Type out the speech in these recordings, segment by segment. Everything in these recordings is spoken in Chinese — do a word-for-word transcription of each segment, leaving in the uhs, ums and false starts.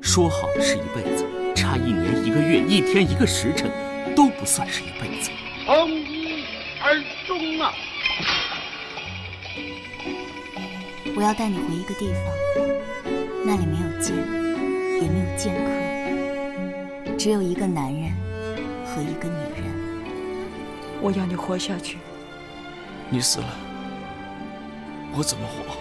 说好的是一辈子，差一年一个月、一天一个时辰，都不算是一辈子。 从一而终啊！ 我要带你回一个地方，那里没有剑，也没有剑客，只有一个男人和一个女人。 我要你活下去。 你死了，我怎么活？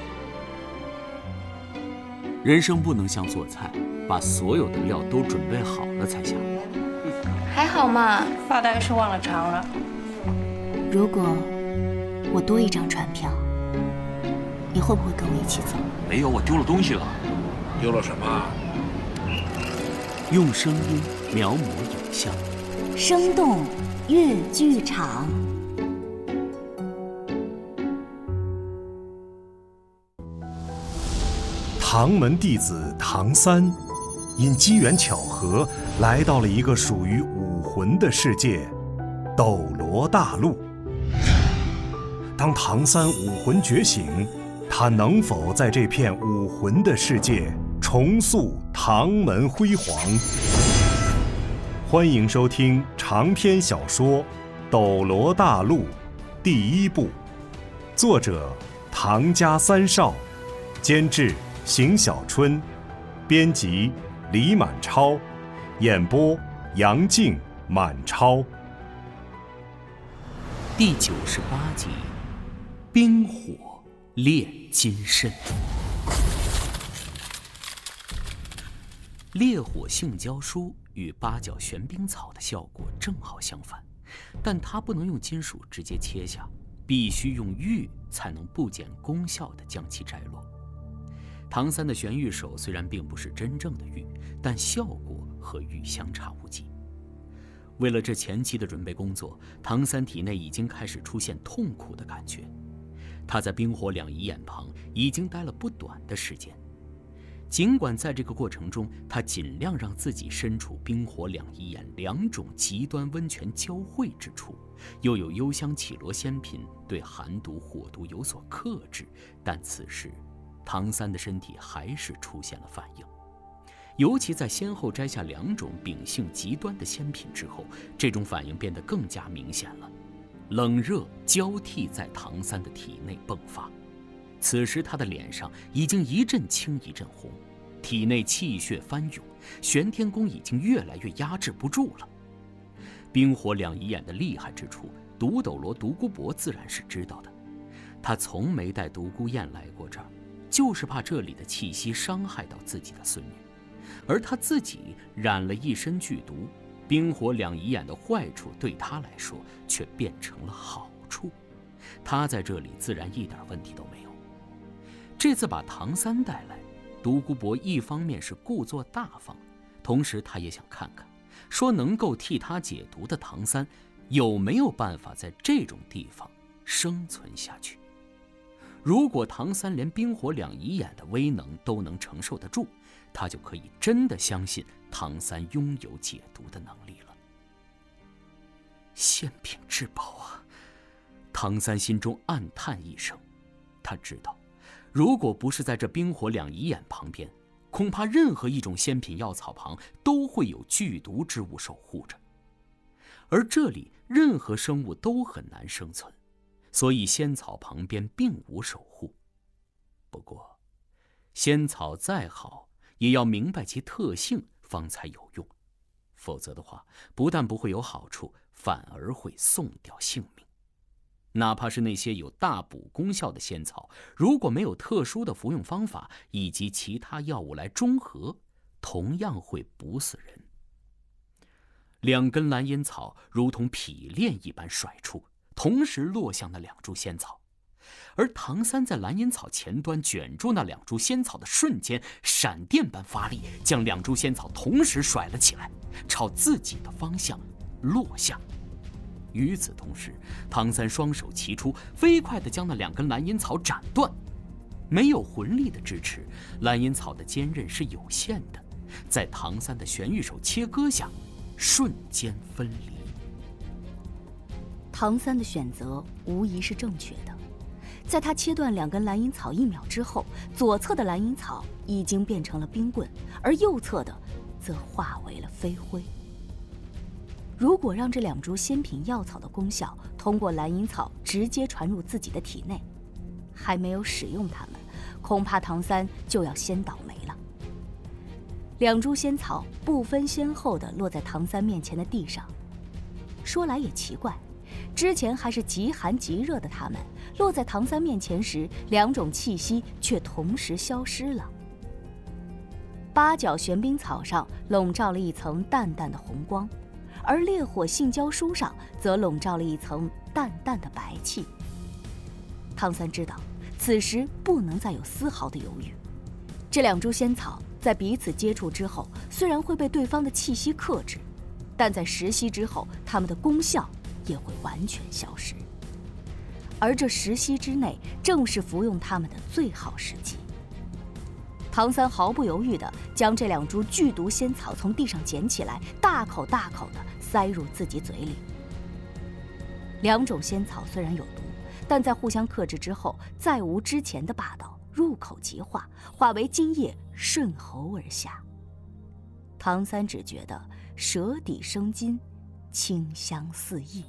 人生不能像做菜，把所有的料都准备好了才下。 还好嘛， 发呆是忘了尝了。 如果我多一张船票，你会不会跟我一起走？ 没有，我丢了东西了。 丢了什么？ 用声音描摹影像， 生动粤剧场。 唐门弟子唐三，因机缘巧合来到了一个属于武魂的世界——斗罗大陆。当唐三武魂觉醒，他能否在这片武魂的世界重塑唐门辉煌？欢迎收听长篇小说《斗罗大陆》第一部，作者唐家三少，监制邢小春，编辑李满超，演播杨静、满超。 第九十八集，冰火炼金身。烈火性胶书与八角玄冰草的效果正好相反，但它不能用金属直接切下，必须用玉才能不减功效地将其摘落。唐三的玄玉手虽然并不是真正的玉，但效果和玉相差无几。为了这前期的准备工作，唐三体内已经开始出现痛苦的感觉。他在冰火两仪眼旁已经待了不短的时间，尽管在这个过程中，他尽量让自己身处冰火两仪眼两种极端温泉交汇之处，又有幽香绮罗仙品对寒毒火毒有所克制，但此时唐三的身体还是出现了反应。尤其在先后摘下两种秉性极端的仙品之后，这种反应变得更加明显了。冷热交替在唐三的体内迸发，此时他的脸上已经一阵青一阵红，体内气血翻涌，玄天功已经越来越压制不住了。冰火两仪眼的厉害之处，独斗罗独孤博自然是知道的。他从没带独孤雁来过这儿，就是怕这里的气息伤害到自己的孙女，而他自己染了一身剧毒，冰火两仪眼的坏处对他来说却变成了好处，他在这里自然一点问题都没有。这次把唐三带来，独孤博一方面是故作大方，同时他也想看看，说能够替他解毒的唐三有没有办法在这种地方生存下去。如果唐三连冰火两仪眼的威能都能承受得住，他就可以真的相信唐三拥有解毒的能力了。仙品至宝啊！唐三心中暗叹一声，他知道，如果不是在这冰火两仪眼旁边，恐怕任何一种仙品药草旁都会有剧毒之物守护着，而这里任何生物都很难生存，所以仙草旁边并无守护。不过，仙草再好，也要明白其特性方才有用，否则的话，不但不会有好处，反而会送掉性命。哪怕是那些有大补功效的仙草，如果没有特殊的服用方法以及其他药物来中和，同样会毒死人。两根蓝烟草如同劈链一般甩出，同时落向那两株仙草，而唐三在蓝烟草前端卷住那两株仙草的瞬间，闪电般发力，将两株仙草同时甩了起来，朝自己的方向落下。与此同时，唐三双手齐出，飞快地将那两根蓝烟草斩断。没有魂力的支持，蓝烟草的坚韧是有限的，在唐三的玄玉手切割下，瞬间分离。 唐三的选择无疑是正确的， 在他切断两根蓝银草一秒之后，左侧的蓝银草已经变成了冰棍，而右侧的则化为了飞灰。如果让这两株仙品药草的功效通过蓝银草直接传入自己的体内，还没有使用它们，恐怕唐三就要先倒霉了。两株仙草不分先后地落在唐三面前的地上。说来也奇怪，之前还是极寒极热的它们，落在唐三面前时，两种气息却同时消失了。八角玄冰草上笼罩了一层淡淡的红光，而烈火杏胶书上则笼罩了一层淡淡的白气。唐三知道，此时不能再有丝毫的犹豫。这两株仙草在彼此接触之后，虽然会被对方的气息克制，但在十息之后，它们的功效也会完全消失。而这十息之内，正是服用它们的最好时机。唐三毫不犹豫地将这两株剧毒仙草从地上捡起来，大口大口地塞入自己嘴里。两种仙草虽然有毒，但在互相克制之后，再无之前的霸道，入口即化，化为津液顺喉而下。唐三只觉得舌底生津，清香四溢，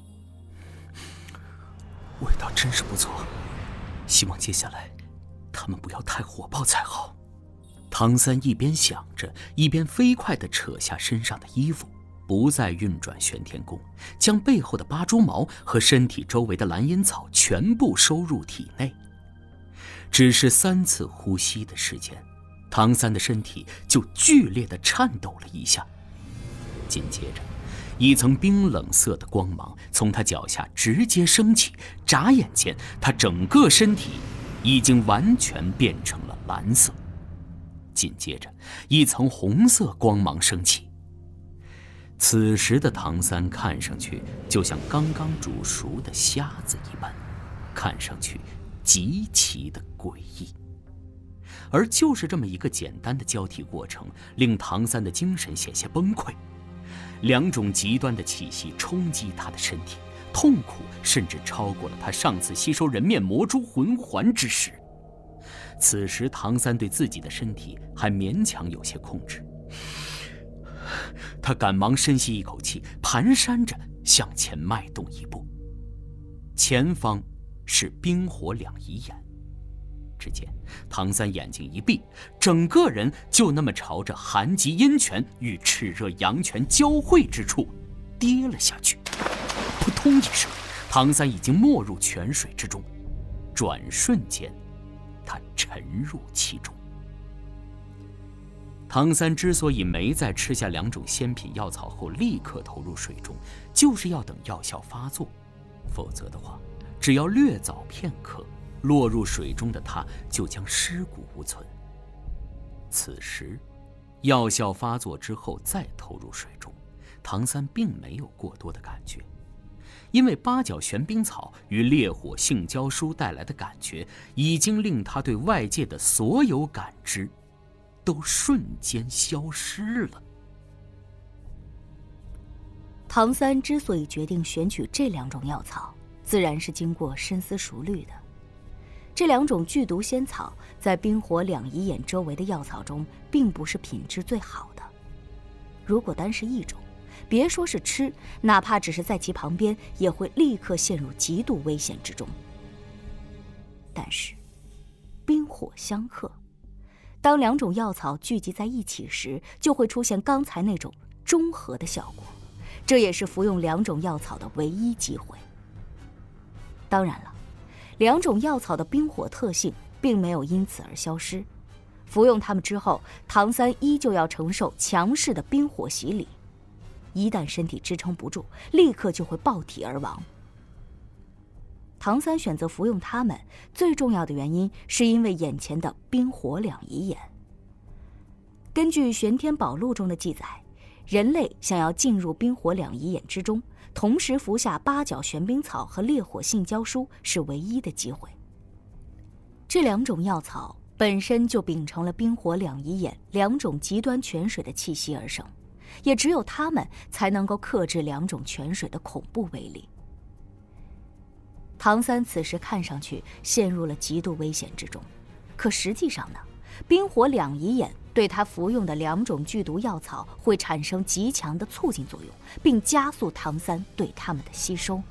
味道真是不错，希望接下来他们不要太火爆才好。唐三一边想着，一边飞快地扯下身上的衣服，不再运转玄天功，将背后的八蛛毛和身体周围的蓝银草全部收入体内。只是三次呼吸的时间，唐三的身体就剧烈地颤抖了一下。紧接着，一层冰冷色的光芒从他脚下直接升起，眨眼间，他整个身体已经完全变成了蓝色。紧接着，一层红色光芒升起。此时的唐三看上去就像刚刚煮熟的虾子一般，看上去极其的诡异。而就是这么一个简单的交替过程，令唐三的精神险些崩溃。两种极端的气息冲击他的身体，痛苦甚至超过了他上次吸收人面魔蛛魂环之时。此时唐三对自己的身体还勉强有些控制，他赶忙深吸一口气，蹒跚着向前迈动一步。前方是冰火两仪眼，只见唐三眼睛一闭，整个人就那么朝着寒极阴泉与炽热阳泉交汇之处跌了下去。扑通一声，唐三已经没入泉水之中，转瞬间他沉入其中。唐三之所以没在吃下两种仙品药草后立刻投入水中，就是要等药效发作，否则的话，只要略早片刻，落入水中的他就将尸骨无存。此时，药效发作之后再投入水中，唐三并没有过多的感觉，因为八角玄冰草与烈火杏胶书带来的感觉，已经令他对外界的所有感知都瞬间消失了。 唐三之所以决定选取这两种药草，自然是经过深思熟虑的。这两种剧毒仙草在冰火两仪眼周围的药草中，并不是品质最好的。如果单是一种，别说是吃，哪怕只是在其旁边，也会立刻陷入极度危险之中。但是，冰火相克，当两种药草聚集在一起时，就会出现刚才那种中和的效果，这也是服用两种药草的唯一机会。当然了，两种药草的冰火特性并没有因此而消失，服用它们之后，唐三依旧要承受强势的冰火洗礼，一旦身体支撑不住，立刻就会爆体而亡。唐三选择服用它们，最重要的原因是因为眼前的冰火两仪眼。根据《玄天宝录》中的记载，人类想要进入冰火两仪眼之中，同时服下八角玄冰草和烈火杏胶书是唯一的机会。这两种药草本身就秉承了冰火两仪眼两种极端泉水的气息而生，也只有它们才能够克制两种泉水的恐怖威力。 唐三此时看上去陷入了极度危险之中，可实际上呢，冰火两仪眼对他服用的两种剧毒药草会产生极强的促进作用，并加速唐三对它们的吸收。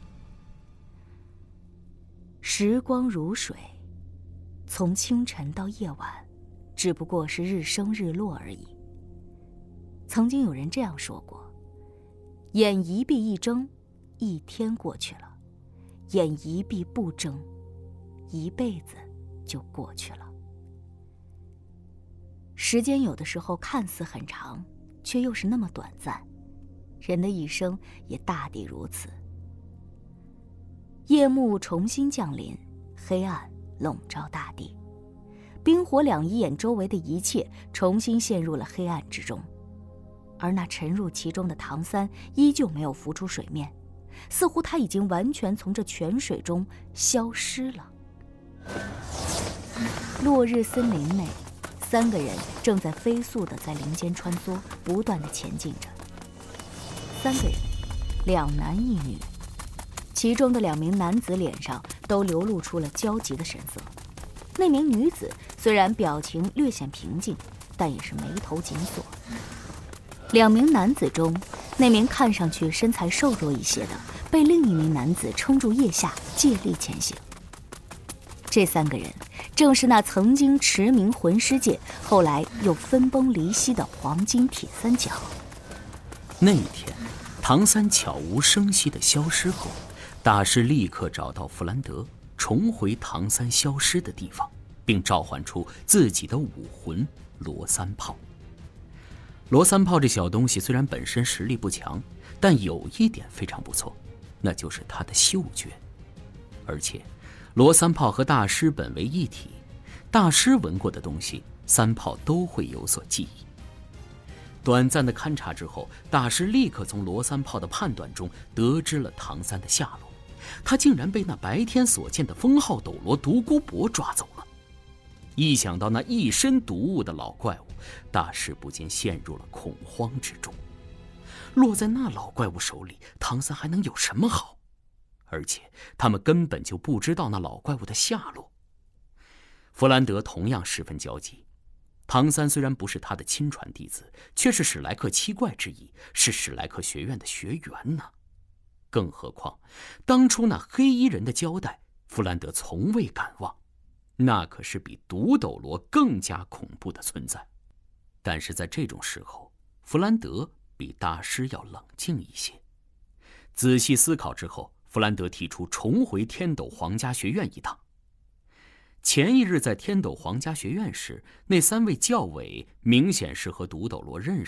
时光如水，从清晨到夜晚，只不过是日升日落而已。曾经有人这样说过：眼一闭一睁，一天过去了；眼一闭不睁，一辈子就过去了。时间有的时候看似很长，却又是那么短暂，人的一生也大抵如此。夜幕重新降临，黑暗笼罩大地，冰火两仪眼周围的一切重新陷入了黑暗之中，而那沉入其中的唐三依旧没有浮出水面，似乎他已经完全从这泉水中消失了。落日森林内，三个人正在飞速地在林间穿梭，不断地前进着。三个人，两男一女，其中的两名男子脸上都流露出了焦急的神色。那名女子虽然表情略显平静，但也是眉头紧锁。两名男子中，那名看上去身材瘦弱一些的，被另一名男子撑住腋下，借力前行。这三个人正是那曾经驰名魂师界，后来又分崩离析的黄金铁三角。 那一天，唐三悄无声息地消失后，大师立刻找到弗兰德，重回唐三消失的地方，并召唤出自己的武魂罗三炮。罗三炮这小东西虽然本身实力不强，但有一点非常不错，那就是它的嗅觉。而且罗三炮和大师本为一体，大师闻过的东西，三炮都会有所记忆。短暂的勘察之后，大师立刻从罗三炮的判断中得知了唐三的下落，他竟然被那白天所见的封号斗罗独孤博抓走了。一想到那一身毒物的老怪物，大师不禁陷入了恐慌之中。落在那老怪物手里，唐三还能有什么好？而且他们根本就不知道那老怪物的下落。弗兰德同样十分焦急。唐三虽然不是他的亲传弟子，却是史莱克七怪之一，是史莱克学院的学员呢。更何况当初那黑衣人的交代，弗兰德从未敢忘，那可是比毒斗罗更加恐怖的存在。但是在这种时候，弗兰德比大师要冷静一些。仔细思考之后，弗兰德提出重回天斗皇家学院一趟。前一日在天斗皇家学院时，那三位教委明显是和毒斗罗认识。